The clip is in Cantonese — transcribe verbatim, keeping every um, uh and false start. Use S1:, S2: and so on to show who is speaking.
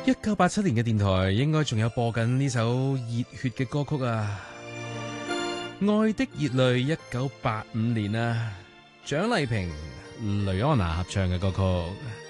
S1: 一九八七年嘅電台應該仲有播緊呢首熱血嘅歌曲啊！愛的熱淚，一九八五年啊，蔣麗萍、雷安娜合唱嘅歌曲。